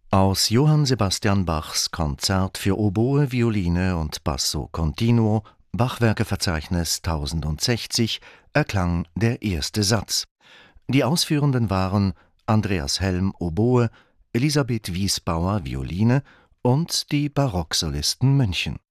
Aus Johann Sebastian Bachs Konzert für Oboe, Violine und Basso continuo, Bachwerkeverzeichnis 1060, erklang der erste Satz. Die Ausführenden waren Andreas Helm, Oboe, Elisabeth Wiesbauer, Violine und die Barocksolisten München.